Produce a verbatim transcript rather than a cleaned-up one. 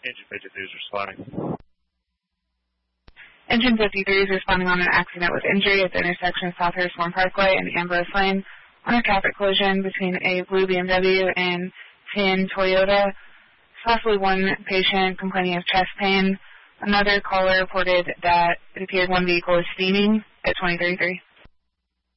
Engine fifty-three is responding. Engine fifty-three is responding on an accident with injury at the intersection of South Harrisburg Parkway and Ambrose Lane on a traffic collision between a blue B M W and tin Toyota. Possibly one patient complaining of chest pain. Another caller reported that it appeared one vehicle was steaming at twenty thirty-three.